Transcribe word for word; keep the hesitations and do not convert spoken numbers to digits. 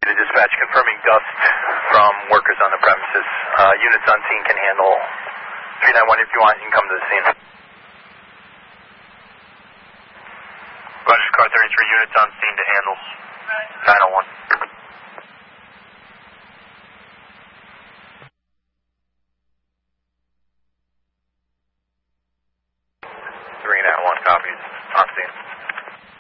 The dispatch confirming dust from workers on the premises. Uh, units on scene can handle three nine one if you want. You can come to the scene. Roger, car thirty-three units on scene to handle nine oh one. three nine one copies on scene.